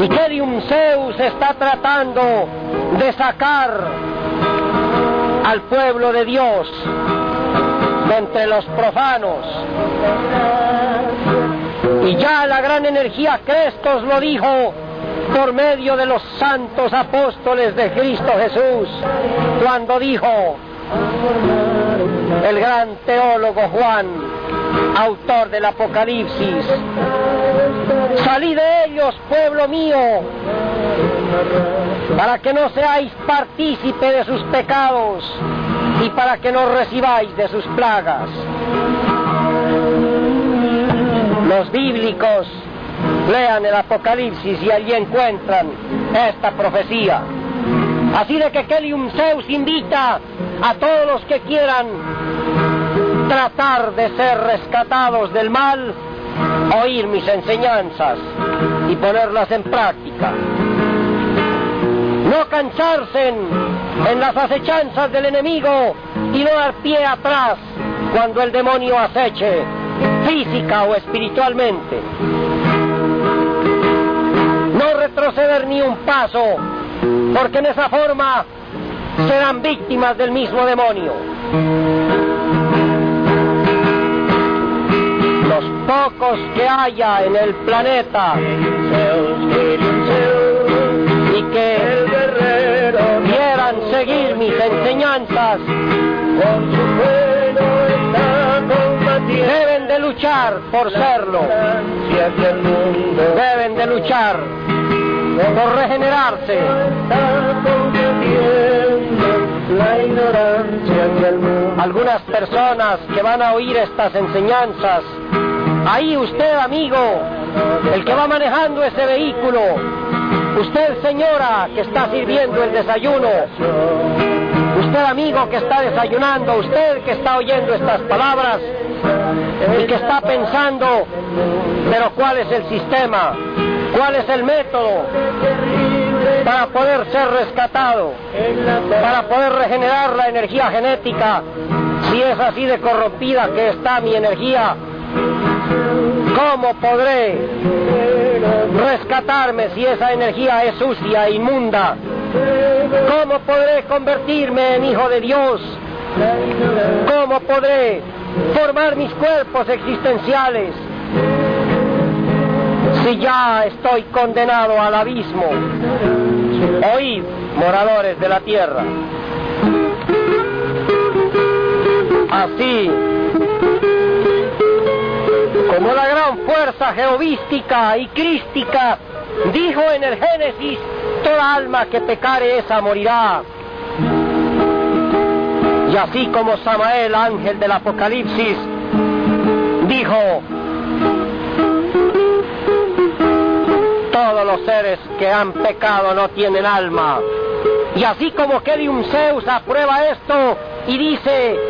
Y Helium Zeus está tratando de sacar al pueblo de Dios de entre los profanos. Y ya la gran energía Crestos lo dijo por medio de los santos apóstoles de Cristo Jesús, cuando dijo el gran teólogo Juan, autor del Apocalipsis: salid de ellos, pueblo mío, para que no seáis partícipe de sus pecados y para que no recibáis de sus plagas. Los bíblicos lean el Apocalipsis y allí encuentran esta profecía. Así de que Helium Zeus invita a todos los que quieran tratar de ser rescatados del mal, oír mis enseñanzas y ponerlas en práctica. No cansarse en las acechanzas del enemigo y no dar pie atrás cuando el demonio aceche, física o espiritualmente. No retroceder ni un paso, porque en esa forma serán víctimas del mismo demonio. Los pocos que haya en el planeta y que quieran seguir mis enseñanzas deben de luchar por serlo, deben de luchar por regenerarse. Algunas personas que van a oír estas enseñanzas, ahí usted, amigo, el que va manejando ese vehículo, usted, señora, que está sirviendo el desayuno, usted, amigo, que está desayunando, usted que está oyendo estas palabras y que está pensando, pero ¿cuál es el sistema? ¿Cuál es el método para poder ser rescatado, para poder regenerar la energía genética? Si es así de corrompida que está mi energía, ¿cómo podré rescatarme si esa energía es sucia e inmunda? ¿Cómo podré convertirme en hijo de Dios? ¿Cómo podré formar mis cuerpos existenciales si ya estoy condenado al abismo? Oíd, moradores de la tierra. Así como la gran fuerza jehovística y crística dijo en el Génesis: toda alma que pecare esa morirá. Y así como Samael, ángel del Apocalipsis, dijo: todos los seres que han pecado no tienen alma. Y así como Helium Zeus aprueba esto y dice: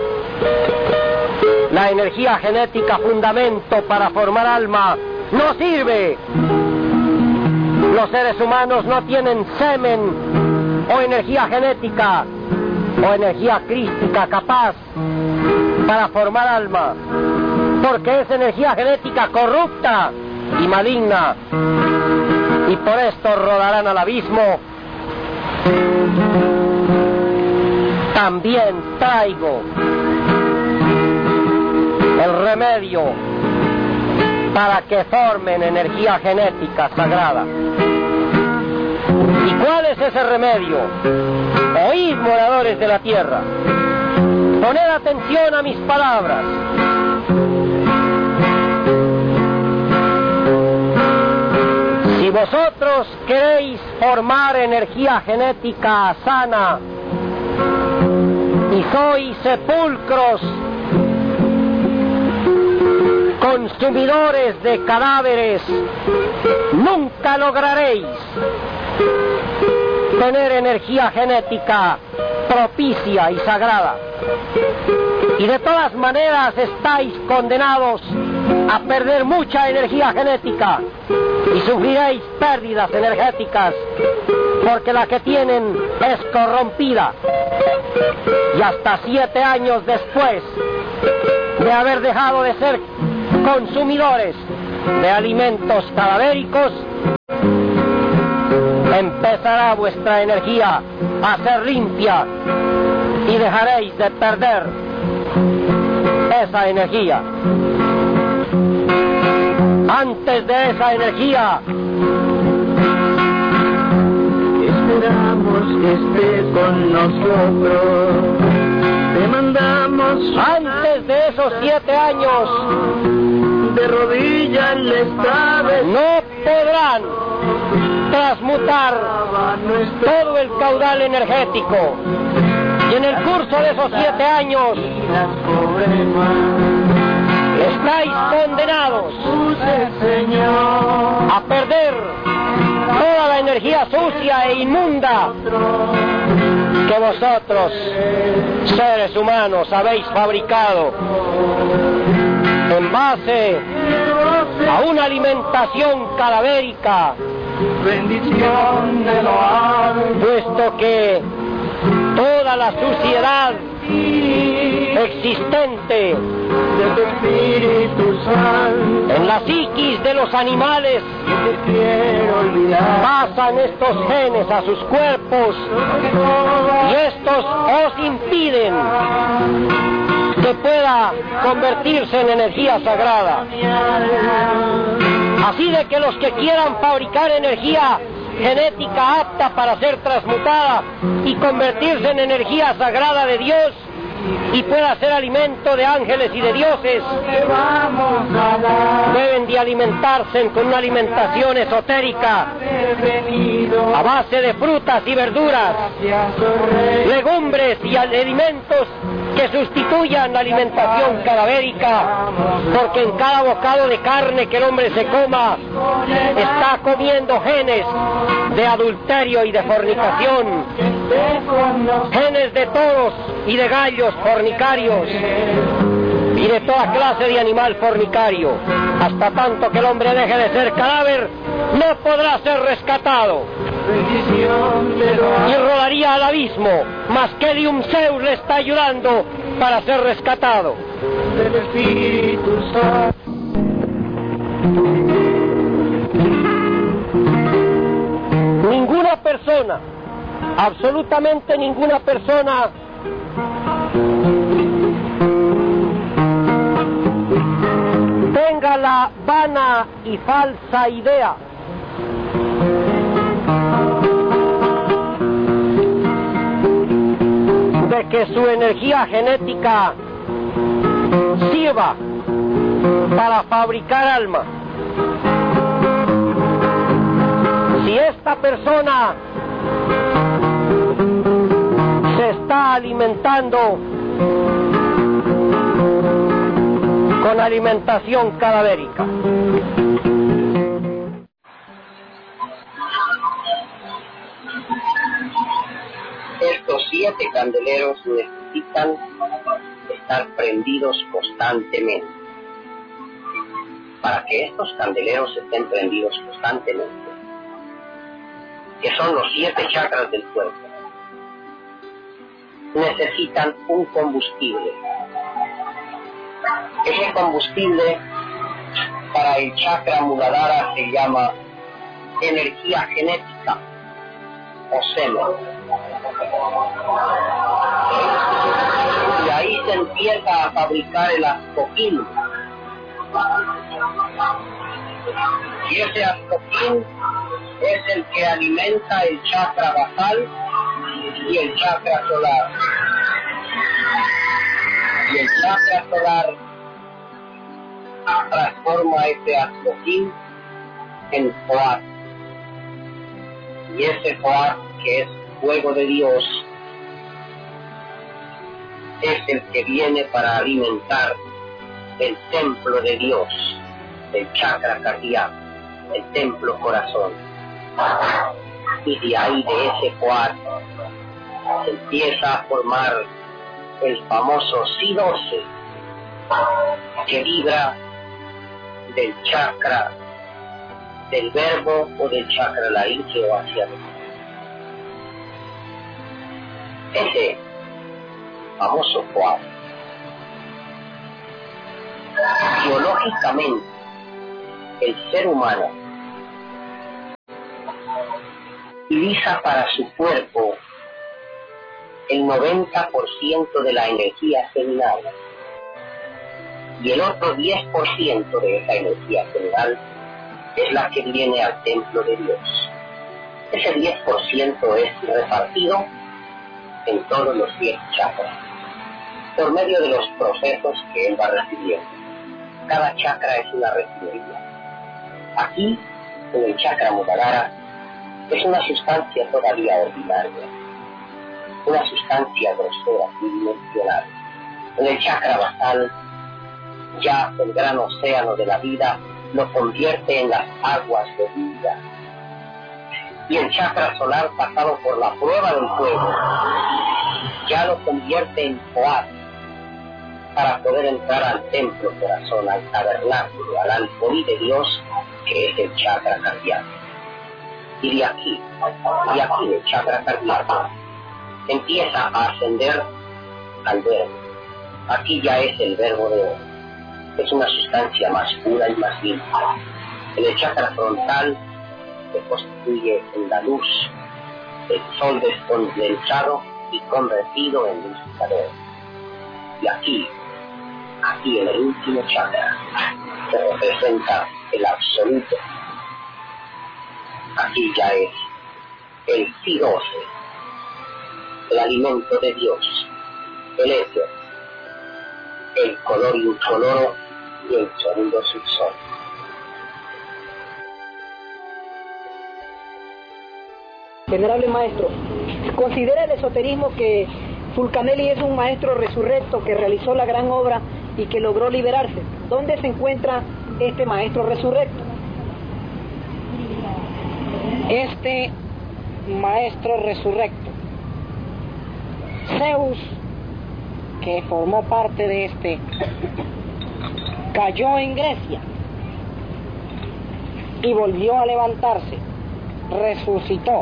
la energía genética, fundamento para formar alma, no sirve. Los seres humanos no tienen semen o energía genética o energía crística capaz para formar alma, porque es energía genética corrupta y maligna, y por esto rodarán al abismo. También traigo el remedio para que formen energía genética sagrada. ¿Y cuál es ese remedio? Oíd, moradores de la tierra, poned atención a mis palabras. Si vosotros queréis formar energía genética sana y sois sepulcros consumidores de cadáveres, nunca lograréis tener energía genética propicia y sagrada. Y de todas maneras estáis condenados a perder mucha energía genética y sufriréis pérdidas energéticas, porque la que tienen es corrompida. Y hasta 7 años después de haber dejado de ser consumidores de alimentos cadavéricos, empezará vuestra energía a ser limpia y dejaréis de perder esa energía. Antes de esa energía, esperamos que estés con nosotros. Te mandamos antes de esos 7 años, de rodillas les sabes. no podrán transmutar todo el caudal energético. Y en el curso de esos 7 años, estáis condenados a perder toda la energía sucia e inmunda que vosotros, seres humanos, habéis fabricado en base a una alimentación cadavérica, Bendición de lo alto, puesto que toda la suciedad existente de tu Espíritu Santo, en la psiquis de los animales te quiero olvidar. pasan estos genes a sus cuerpos y estos os impiden que pueda convertirse en energía sagrada. Así de que los que quieran fabricar energía genética apta para ser transmutada y convertirse en energía sagrada de Dios y pueda ser alimento de ángeles y de dioses, deben de alimentarse con una alimentación esotérica a base de frutas y verduras, legumbres y alimentos que sustituyan la alimentación cadavérica, porque en cada bocado de carne que el hombre se coma está comiendo genes de adulterio y de fornicación, genes de toros y de gallos fornicarios y de toda clase de animal fornicario. Hasta tanto que el hombre deje de ser cadáver, no podrá ser rescatado y rodaría al abismo, mas Kelium Zeus le está ayudando para ser rescatado. Del Espíritu Santo. Ninguna persona, absolutamente ninguna persona, tenga la vana y falsa idea de que su energía genética sirva para fabricar alma. Si esta persona se está alimentando con alimentación cadavérica, estos 7 candeleros necesitan estar prendidos constantemente. Para que estos candeleros estén prendidos constantemente, que son los 7 chakras del cuerpo, necesitan un combustible. Ese combustible para el chakra Muladhara se llama energía genética o semen. Y ahí se empieza a fabricar el ascoquín. Y ese ascoquín es el que alimenta el chakra basal y el chakra solar. Y el chakra solar transforma ese ascoquín en Coat. Y ese Coat, que es fuego de Dios, es el que viene para alimentar el templo de Dios, el chakra cardíaco, el templo corazón. Y de ahí, de ese Coat, se empieza a formar el famoso Si-12, que vibra del chakra del verbo o del chakra laríngeo hacia arriba. Ese famoso Coat, biológicamente, el ser humano utiliza para su cuerpo el 90% de la energía seminal y el otro 10% de esa energía seminal es la que viene al templo de Dios. Ese 10% es repartido en todos los 10 chakras por medio de los procesos que él va recibiendo. Cada chakra es una refinería. Aquí, en el chakra Muladhara, es una sustancia todavía ordinaria, una sustancia grosera, tridimensional. En el chakra basal, ya el gran océano de la vida lo convierte en las aguas de vida. Y el chakra solar, pasado por la prueba del fuego, ya lo convierte en oasis para poder entrar al templo corazón, al tabernáculo, al alcorí de Dios, que es el chakra cardíaco. Y de aquí el chakra cardíaco empieza a ascender al verbo. Aquí ya es el verbo de hoy. Es una sustancia más pura y más limpia. En el chakra frontal se constituye en la luz, el sol descondensado y convertido en luz y calor. Y aquí en el último chakra, se representa el absoluto. Aquí ya es el Phi-12, el alimento de Dios, el éter, el color incoloro y el sonido subsónico. Venerable maestro, ¿considera el esoterismo que Fulcanelli es un maestro resurrecto que realizó la gran obra y que logró liberarse? ¿Dónde se encuentra este maestro resurrecto? Este maestro resurrecto, Zeus, que formó parte de este, cayó en Grecia y volvió a levantarse, resucitó.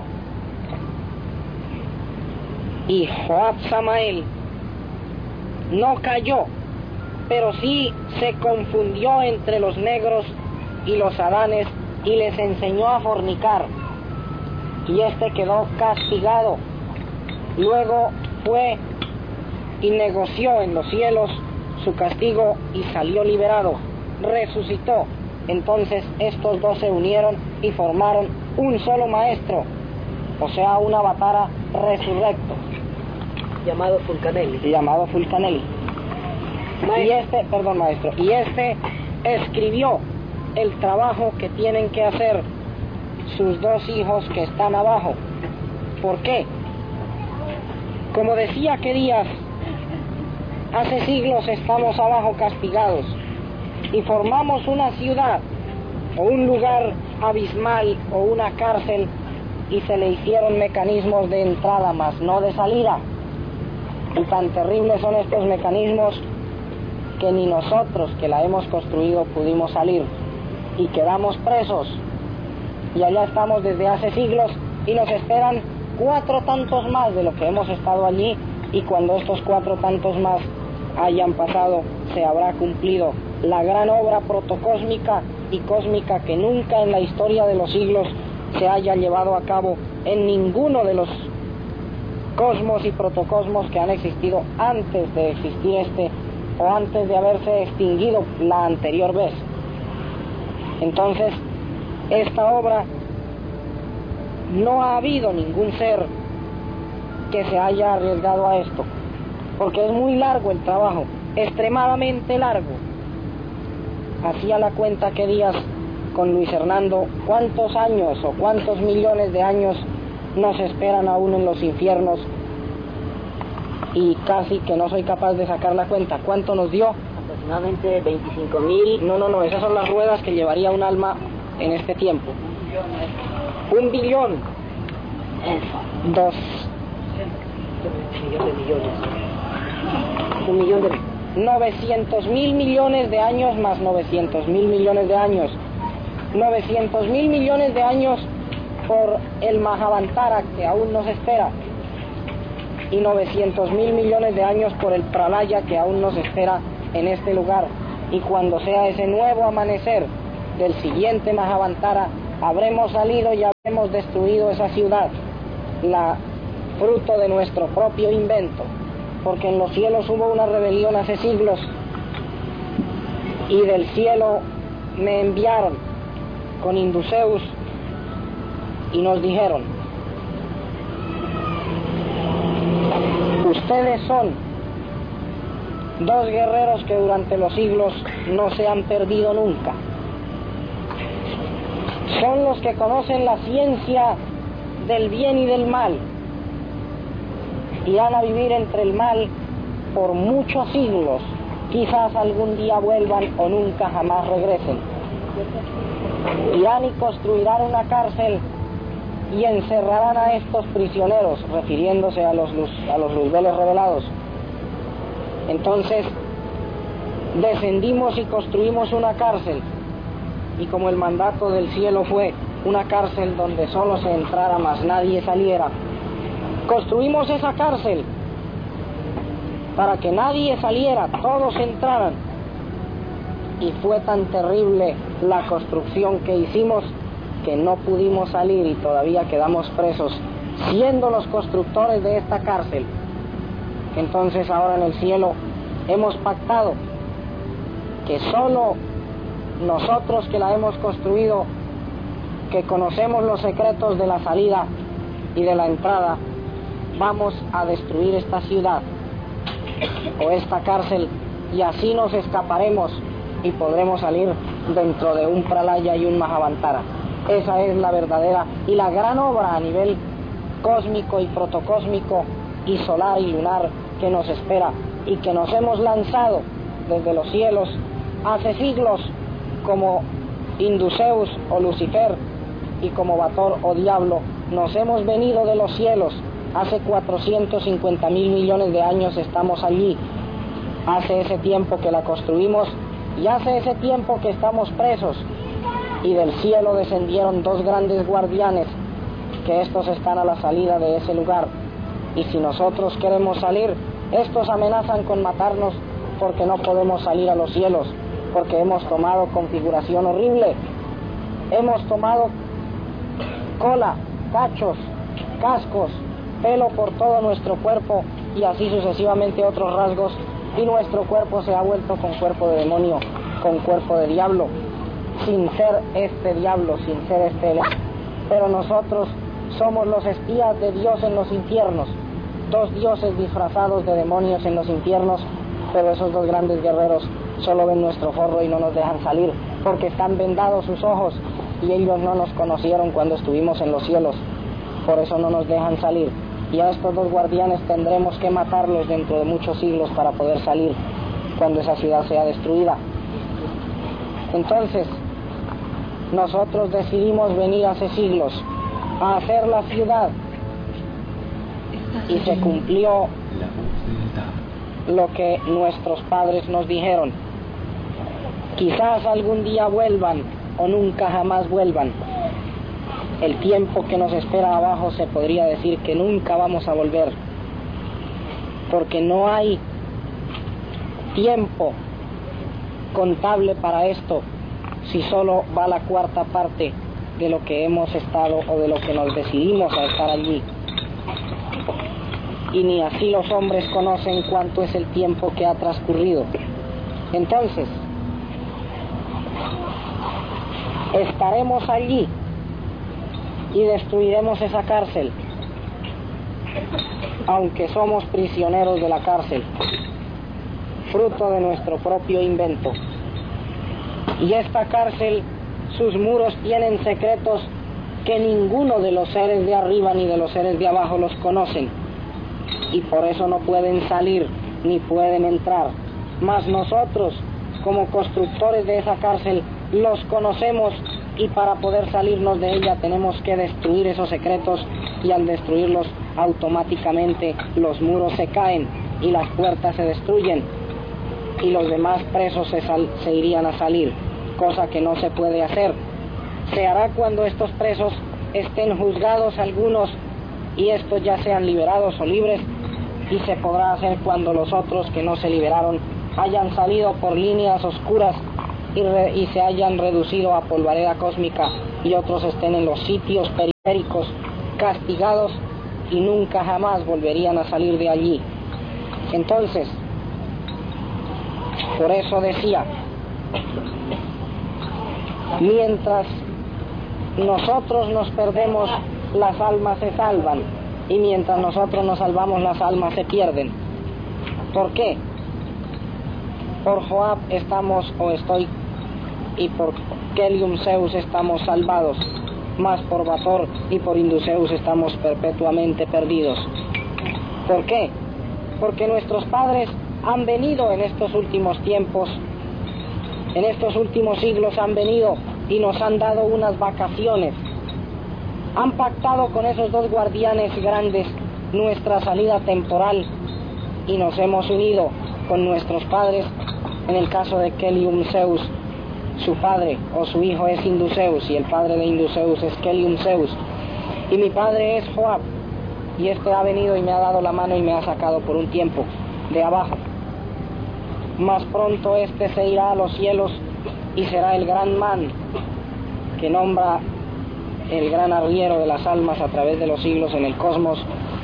Y Joab Samael no cayó, pero sí se confundió entre los negros y los adanes y les enseñó a fornicar, y este quedó castigado. Luego fue y negoció en los cielos su castigo y salió liberado, resucitó. Entonces estos dos se unieron y formaron un solo maestro, o sea, un avatara resurrecto, llamado Fulcanelli. Y este escribió el trabajo que tienen que hacer sus dos hijos que están abajo. ¿Por qué? Como decía Querías, hace siglos estamos abajo castigados y formamos una ciudad o un lugar abismal o una cárcel y se le hicieron mecanismos de entrada más no de salida. Y tan terribles son estos mecanismos que ni nosotros que la hemos construido pudimos salir y quedamos presos. Y allá estamos desde hace siglos y nos esperan 4 tantos más de lo que hemos estado allí, y cuando estos 4 tantos más hayan pasado se habrá cumplido la gran obra protocósmica y cósmica que nunca en la historia de los siglos se haya llevado a cabo en ninguno de los cosmos y protocosmos que han existido antes de existir este, o antes de haberse extinguido la anterior vez. Entonces, esta obra, no ha habido ningún ser que se haya arriesgado a esto, porque es muy largo el trabajo, extremadamente largo. Hacía la cuenta que días con Luis Hernando, cuántos años o cuántos millones de años nos esperan aún en los infiernos, y casi que no soy capaz de sacar la cuenta. ¿Cuánto nos dio? Aproximadamente 25.000. No, esas son las ruedas que llevaría un alma en este tiempo. 1 billón. 2 millones. 900.000 millones de años más 900.000 millones de años. 900.000 millones de años por el Mahavantara que aún nos espera, y 900.000 millones de años por el Pralaya que aún nos espera en este lugar. Y cuando sea ese nuevo amanecer del siguiente Mahavantara, habremos salido y habremos destruido esa ciudad, fruto de nuestro propio invento, porque en los cielos hubo una rebelión hace siglos, y del cielo me enviaron con Induceus y nos dijeron: ustedes son dos guerreros que durante los siglos no se han perdido nunca. Son los que conocen la ciencia del bien y del mal, y van a vivir entre el mal por muchos siglos. Quizás algún día vuelvan o nunca jamás regresen. Irán y construirán una cárcel y encerrarán a estos prisioneros, refiriéndose a los luzbeles revelados. Entonces descendimos y construimos una cárcel, y como el mandato del cielo fue una cárcel donde solo se entrara más nadie saliera, construimos esa cárcel para que nadie saliera, todos entraran. Y fue tan terrible la construcción que hicimos que no pudimos salir y todavía quedamos presos, siendo los constructores de esta cárcel. Entonces ahora en el cielo hemos pactado que solo nosotros que la hemos construido, que conocemos los secretos de la salida y de la entrada, vamos a destruir esta ciudad o esta cárcel, y así nos escaparemos y podremos salir dentro de un Pralaya y un Mahavantara. Esa es la verdadera y la gran obra a nivel cósmico y protocósmico y solar y lunar que nos espera, y que nos hemos lanzado desde los cielos hace siglos como Induceus o Lucifer, y como Bator o Diablo. Nos hemos venido de los cielos. Hace 450,000 millones de años estamos allí. Hace ese tiempo que la construimos y hace ese tiempo que estamos presos. Y del cielo descendieron dos grandes guardianes, que estos están a la salida de ese lugar. Y si nosotros queremos salir, estos amenazan con matarnos, porque no podemos salir a los cielos, porque hemos tomado configuración horrible. Hemos tomado cola, cachos, cascos, pelo por todo nuestro cuerpo, y así sucesivamente otros rasgos, y nuestro cuerpo se ha vuelto con cuerpo de demonio, con cuerpo de diablo, sin ser este diablo, sin ser este. Pero nosotros somos los espías de Dios en los infiernos, dos dioses disfrazados de demonios en los infiernos. Pero esos dos grandes guerreros solo ven nuestro forro y no nos dejan salir, porque están vendados sus ojos, y ellos no nos conocieron cuando estuvimos en los cielos. Por eso no nos dejan salir, y a estos dos guardianes tendremos que matarlos dentro de muchos siglos para poder salir cuando esa ciudad sea destruida. Entonces nosotros decidimos venir hace siglos a hacer la ciudad, y se cumplió lo que nuestros padres nos dijeron. Quizás algún día vuelvan o nunca jamás vuelvan. El tiempo que nos espera abajo se podría decir que nunca vamos a volver, porque no hay tiempo contable para esto, si solo va la cuarta parte de lo que hemos estado o de lo que nos decidimos a estar allí. Y ni así los hombres conocen cuánto es el tiempo que ha transcurrido. Entonces estaremos allí y destruiremos esa cárcel, aunque somos prisioneros de la cárcel, fruto de nuestro propio invento. Y esta cárcel, sus muros tienen secretos que ninguno de los seres de arriba ni de los seres de abajo los conocen, y por eso no pueden salir ni pueden entrar. Mas nosotros, como constructores de esa cárcel, los conocemos, y para poder salirnos de ella tenemos que destruir esos secretos, y al destruirlos automáticamente los muros se caen y las puertas se destruyen, y los demás presos se irían a salir, cosa que no se puede hacer. Se hará cuando estos presos estén juzgados algunos y estos ya sean liberados o libres, y se podrá hacer cuando los otros que no se liberaron hayan salido por líneas oscuras y se hayan reducido a polvareda cósmica, y otros estén en los sitios periféricos castigados y nunca jamás volverían a salir de allí. Entonces, por eso decía, mientras nosotros nos perdemos, las almas se salvan, y mientras nosotros nos salvamos, las almas se pierden. ¿Por qué? Por Joab estamos, o estoy, y por Kelium Zeus estamos salvados, mas por Bator y por Induceus estamos perpetuamente perdidos. ¿Por qué? Porque nuestros padres han venido en estos últimos tiempos, en estos últimos siglos han venido y nos han dado unas vacaciones. Han pactado con esos dos guardianes grandes nuestra salida temporal y nos hemos unido con nuestros padres. En el caso de Kelium Zeus, su padre o su hijo es Induceus, y el padre de Induceus es Kelium Zeus, y mi padre es Joab, y este ha venido y me ha dado la mano y me ha sacado por un tiempo de abajo. Más pronto este se irá a los cielos y será el gran man que nombra el gran arriero de las almas a través de los siglos en el cosmos,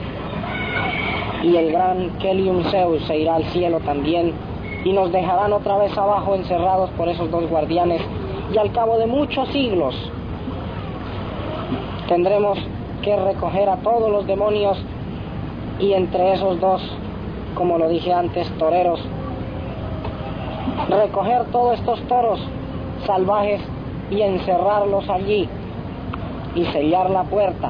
y el gran Kelium Zeus se irá al cielo también, y nos dejarán otra vez abajo encerrados por esos dos guardianes, y al cabo de muchos siglos tendremos que recoger a todos los demonios, y entre esos dos, como lo dije antes, toreros, recoger todos estos toros salvajes y encerrarlos allí y sellar la puerta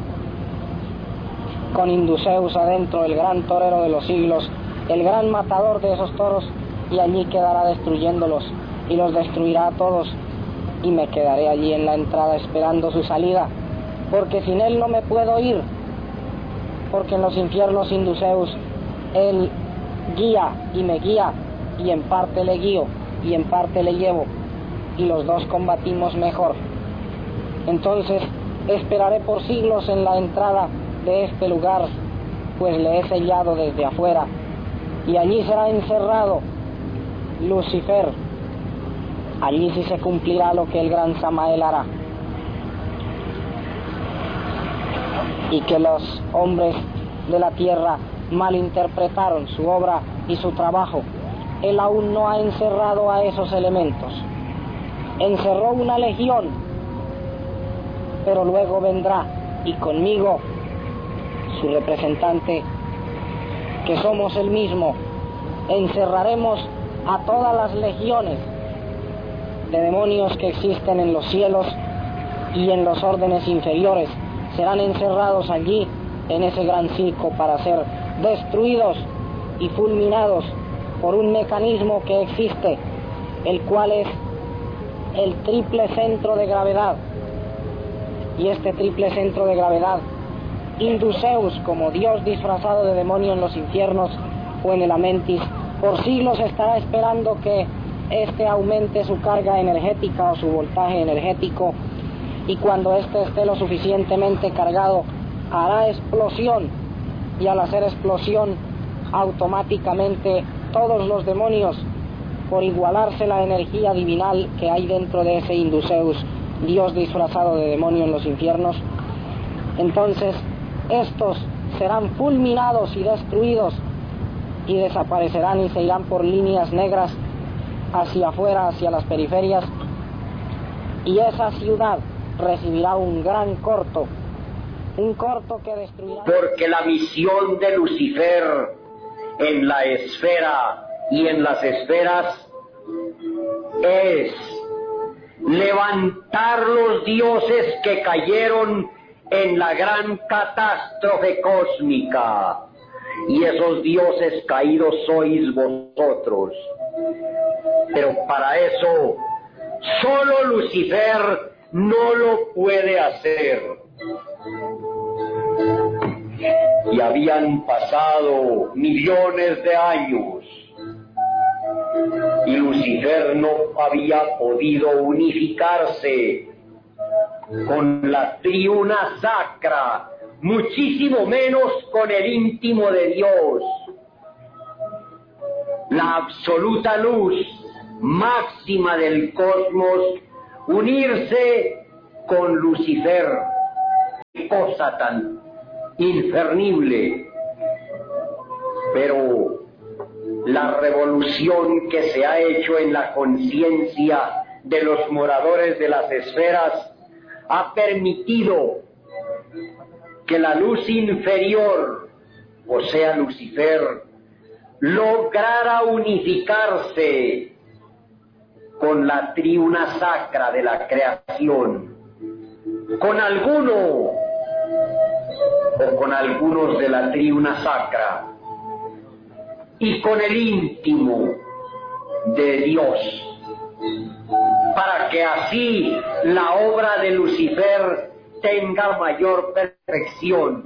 con Induceus adentro, el gran torero de los siglos, el gran matador de esos toros, y allí quedará destruyéndolos y los destruirá a todos, y me quedaré allí en la entrada esperando su salida, porque sin él no me puedo ir, porque en los infiernos Induceus él guía y me guía, y en parte le guío y en parte le llevo, y los dos combatimos mejor. Entonces esperaré por siglos en la entrada de este lugar, pues le he sellado desde afuera, y allí será encerrado Lucifer. Allí sí se cumplirá lo que el gran Samael hará, y que los hombres de la tierra malinterpretaron su obra y su trabajo. Él aún no ha encerrado a esos elementos. Encerró una legión, pero luego vendrá, y conmigo su representante, que somos el mismo, encerraremos a todas las legiones de demonios que existen en los cielos y en los órdenes inferiores. Serán encerrados allí en ese gran circo para ser destruidos y fulminados por un mecanismo que existe, el cual es el triple centro de gravedad. Y este triple centro de gravedad, Induceus, como Dios disfrazado de demonio en los infiernos o en el Amentis, por siglos estará esperando que éste aumente su carga energética o su voltaje energético, y cuando éste esté lo suficientemente cargado, hará explosión, y al hacer explosión, automáticamente todos los demonios, por igualarse la energía divinal que hay dentro de ese Induceus, Dios disfrazado de demonio en los infiernos, entonces estos serán fulminados y destruidos, y desaparecerán y se irán por líneas negras hacia afuera, hacia las periferias, y esa ciudad recibirá un gran corto, un corto que destruirá. Porque la misión de Lucifer en la esfera y en las esferas es levantar los dioses que cayeron en la gran catástrofe cósmica, y esos dioses caídos sois vosotros. Pero para eso solo Lucifer no lo puede hacer. Y habían pasado millones de años y Lucifer no había podido unificarse con la triuna sacra, muchísimo menos con el íntimo de Dios. La absoluta luz máxima del cosmos, unirse con Lucifer. ¡Qué cosa tan infernible! Pero la revolución que se ha hecho en la conciencia de los moradores de las esferas ha permitido que la luz inferior, o sea Lucifer, lograra unificarse con la triuna sacra de la creación, con alguno o con algunos de la triuna sacra y con el íntimo de Dios, para que así la obra de Lucifer tenga mayor perfección.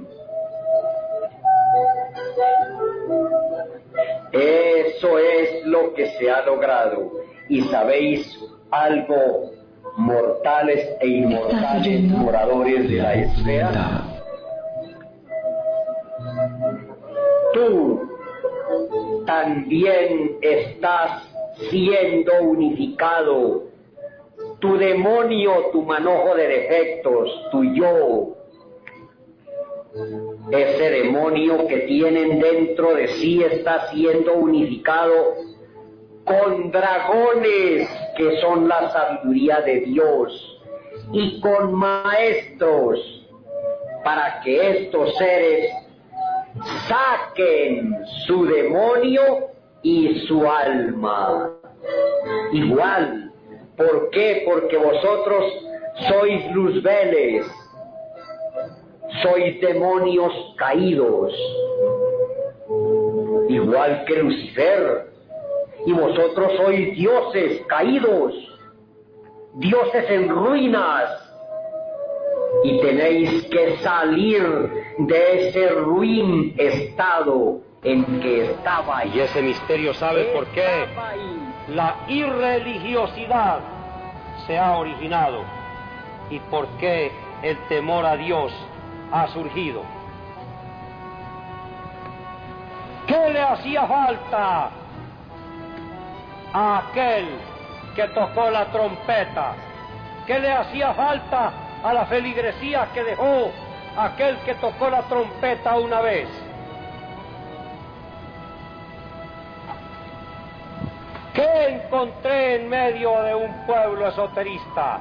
Eso es lo que se ha logrado. Y sabéis algo, mortales e inmortales moradores de la esfera, tú también estás siendo unificado. Tu demonio, tu manojo de defectos, tu yo, ese demonio que tienen dentro de sí está siendo unificado con dragones, que son la sabiduría de Dios, y con maestros, para que estos seres saquen su demonio y su alma. Igual. ¿Por qué? Porque vosotros sois luzbeles, sois demonios caídos, igual que Lucifer, y vosotros sois dioses caídos, dioses en ruinas, y tenéis que salir de ese ruin estado en que estabais. Y ese misterio, ¿sabe por qué? La irreligiosidad se ha originado y por qué el temor a Dios ha surgido. ¿Qué le hacía falta a aquel que tocó la trompeta? ¿Qué le hacía falta a la feligresía que dejó aquel que tocó la trompeta una vez? ¿Qué encontré en medio de un pueblo esoterista?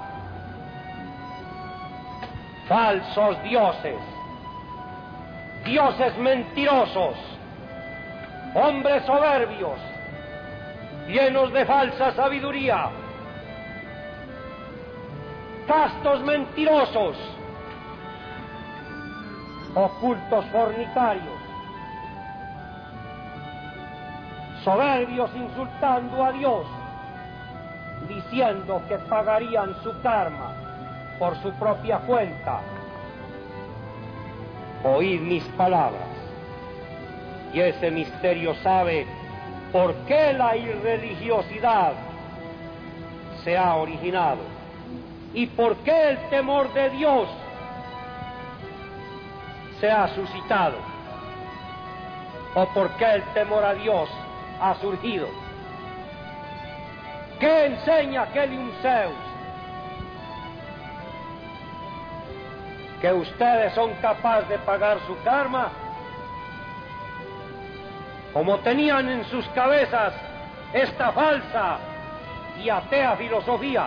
Falsos dioses, dioses mentirosos, hombres soberbios, llenos de falsa sabiduría, castos mentirosos, ocultos fornicarios, soberbios insultando a Dios, diciendo que pagarían su karma por su propia cuenta. Oíd mis palabras, y ese misterio sabe por qué la irreligiosidad se ha originado y por qué el temor de Dios se ha suscitado, o por qué el temor a Dios ha surgido. ¿Qué enseña Helium Zeus? ¿Que ustedes son capaces de pagar su karma? Como tenían en sus cabezas esta falsa y atea filosofía,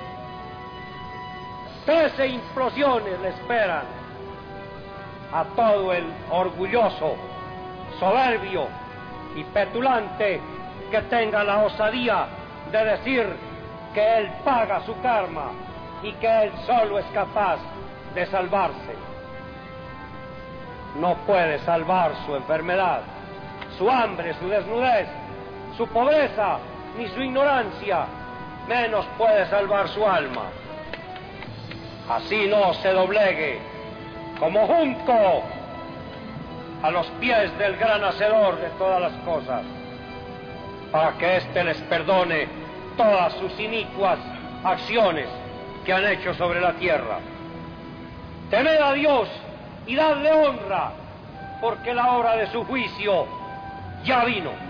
13 implosiones le esperan a todo el orgulloso, soberbio y petulante que tenga la osadía de decir que él paga su karma y que él solo es capaz de salvarse. No puede salvar su enfermedad, su hambre, su desnudez, su pobreza, ni su ignorancia, menos puede salvar su alma. Así no se doblegue como junco a los pies del gran hacedor de todas las cosas, para que éste les perdone todas sus inicuas acciones que han hecho sobre la tierra. Temed a Dios y dadle honra, porque la hora de su juicio ya vino.